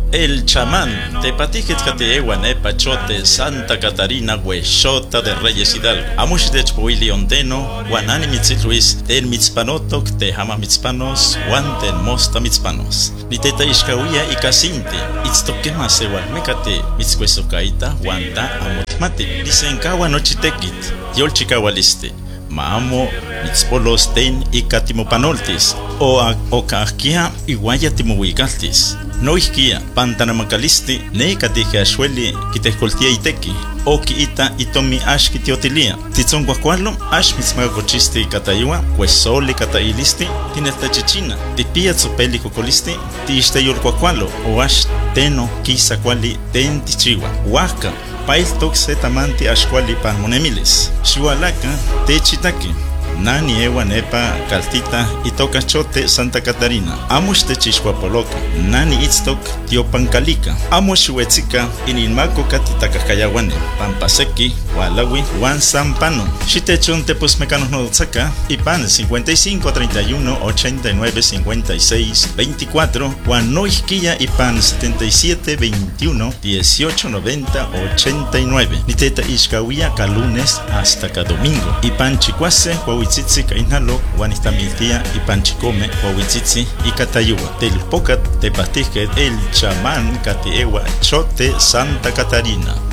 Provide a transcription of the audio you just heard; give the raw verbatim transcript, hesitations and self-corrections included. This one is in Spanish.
El chamán, tepatijit kateewa nepa chote Santa Catarina huexota de Reyes Hidalgo. Amush de chpoili ondeno, guanani mitzit Luis, ten mitzpanotok, te hama mitzpanos, guan ten mosta mitzpanos. Niteta ishkawia y casinti, itztokema sewalmecate, mitzcuesocaita, guanta amotmati. Disenkawa nochitekit, yol chikawaliste. Maamo mitzpolos ten y katimopanoltis, o okahkia iguaya timohuigaltis. No isquia, pantanamacalisti, ne catija shueli, kitescoltia iteki, o kiita itomi ash kitiotilia. Titzon guacualo, ash mitzmagochisti catayua, cuesoli catailisti, tinesta chichina, tipia tsopeli cocolisti, tiste yol guacualo, o ash teno kisa quali ten tichiwa, huaca. Pail toxe tamanti ashkwali panmonemilis. Shualaka techitaki. Nani ewa nepa kaltita itoka chote Santa Catarina. Amush techishwapoloka. Nani itztok tiopancalica. Amush huetzika ininmako katitakayawane. Pampaseki, Walawi, Juan Sampano. Shitechon tepos mecanos nodotzaka. Ipan cincuenta y cinco, treinta y uno, ochenta y nueve, cincuenta y seis, veinticuatro. Juan Noisquilla Ipan setenta y siete, veintiuno, dieciocho, noventa, ochenta y nueve. Niteta ishkawia ka lunes hasta ka domingo. Ipan chicuase, Huahuitzitzi kainalo, Juanistamiltia Ipan chicome, Huahuitzitzi y Catayua. Del pocat tepatijket el chamán kateewa chote Santa Catarina.